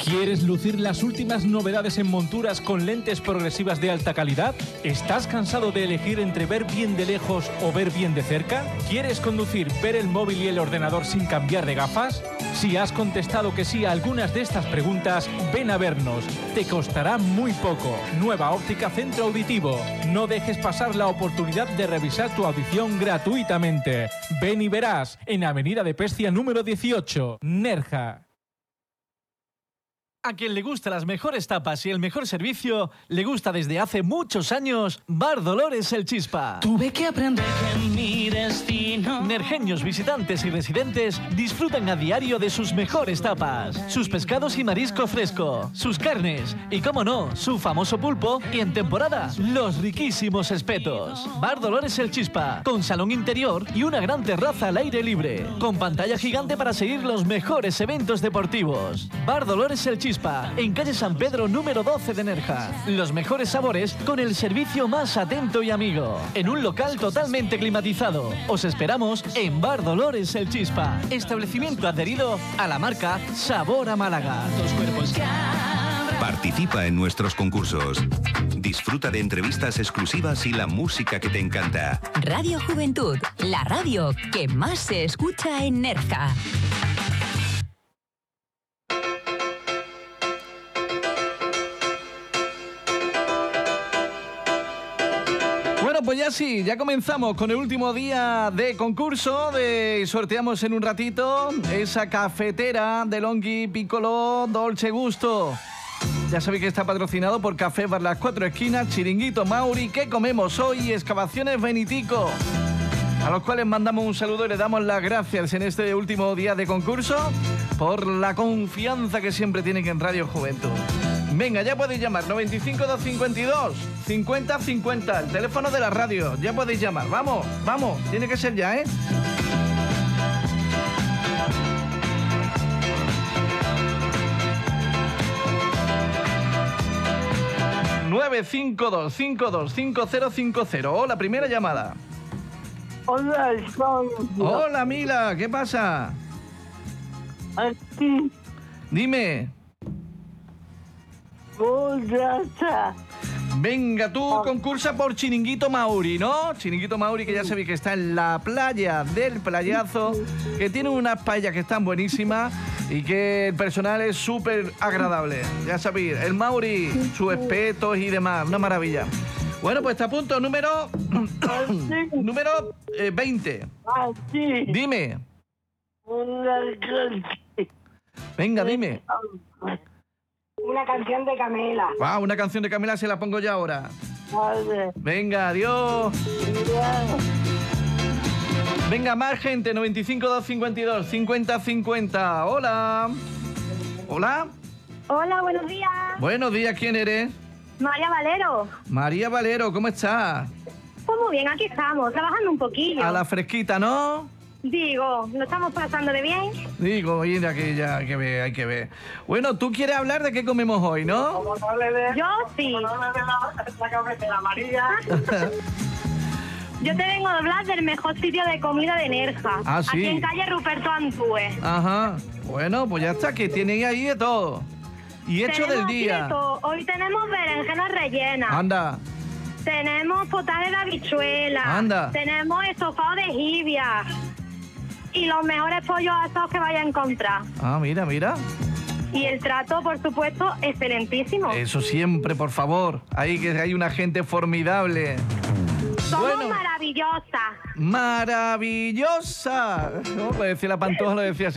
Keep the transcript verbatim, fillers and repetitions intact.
¿Quieres lucir las últimas novedades en monturas con lentes progresivas de alta calidad? ¿Estás cansado de elegir entre ver bien de lejos o ver bien de cerca? ¿Quieres conducir, ver el móvil y el ordenador sin cambiar de gafas? Si has contestado que sí a algunas de estas preguntas, ven a vernos. Te costará muy poco. Nueva Óptica Centro Auditivo. No dejes pasar la oportunidad de revisar tu audición gratuitamente. Ven y verás, en Avenida de Pescia número dieciocho, Nerja. A quien le gustan las mejores tapas y el mejor servicio, le gusta desde hace muchos años Bar Dolores El Chispa. Tuve que aprender que mi destino... Nerjeños, visitantes y residentes disfrutan a diario de sus mejores tapas, sus pescados y marisco fresco, sus carnes y, como no, su famoso pulpo y, en temporada, los riquísimos espetos. Bar Dolores El Chispa, con salón interior y una gran terraza al aire libre, con pantalla gigante para seguir los mejores eventos deportivos. Bar Dolores El Chispa, en calle San Pedro número doce de Nerja. Los mejores sabores con el servicio más atento y amigo. En un local totalmente climatizado. Os esperamos en Bar Dolores El Chispa. Establecimiento adherido a la marca Sabor a Málaga. Dos cuerpos que Participa en nuestros concursos. Disfruta de entrevistas exclusivas y la música que te encanta. Radio Juventud, la radio que más se escucha en Nerja. Bueno, pues ya sí, ya comenzamos con el último día de concurso. De sorteamos en un ratito esa cafetera de Longhi Piccolo Dolce Gusto. Ya sabéis que está patrocinado por Café Bar Las Cuatro Esquinas, Chiringuito Mauri, ¿Qué comemos hoy? Excavaciones Benitico, a los cuales mandamos un saludo y le damos las gracias en este último día de concurso por la confianza que siempre tienen en Radio Juventud. Venga, ya podéis llamar, noventa y cinco, doscientos cincuenta y dos, cincuenta cincuenta, el teléfono de la radio, ya podéis llamar, vamos, vamos, tiene que ser ya, ¿eh? nueve cinco dos cinco dos cinco cero cinco cero. Hola, primera llamada. Hola, soy... Hola, Mila, ¿qué pasa? Aquí, Dime. borracha. Venga, tú concursa por Chiringuito Mauri, ¿no? Chiringuito Mauri, que ya sabéis que está en la playa del Playazo, que tiene unas paellas que están buenísimas y que el personal es súper agradable. Ya sabéis, el Mauri, sus espetos y demás, una maravilla. Bueno, pues está a punto, número... número eh, veinte. Así. Dime. Una canción. Venga, dime. Una canción de Camela. Ah, una canción de Camila se la pongo ya ahora. Vale. Venga, adiós. Mira. Venga, más gente, noventa y cinco, doscientos cincuenta y dos, cincuenta cincuenta. Hola. Hola. Hola, buenos días. Buenos días, ¿quién eres? María Valero. María Valero, ¿cómo estás? Pues muy bien, aquí estamos, trabajando un poquillo. A la fresquita, ¿no? Digo, ¿lo estamos pasando de bien? Digo, mira que ya hay que ver, hay que ver. Bueno, tú quieres hablar de qué comemos hoy, ¿no? Como no le des... Yo sí. Como no le des la, la cafetera amarilla. Yo te vengo a hablar del mejor sitio de comida de Nerja. Ah, sí. Aquí en calle Ruperto Antúe. Ajá. Bueno, pues ya está, que tenéis ahí de todo. Y hecho Tenemos del aquí día. de todo. Hoy tenemos berenjenas rellenas. Anda. Tenemos potaje de habichuela. Anda. Tenemos estofado de jibia. Y los mejores pollos asados que vaya a encontrar. Ah, mira, mira. Y el trato, por supuesto, excelentísimo. Eso siempre, por favor. Ahí que hay una gente formidable. Somos Bueno. maravillosas. Maravillosa. ¿No? Pues decía la Pantoja, lo decía así.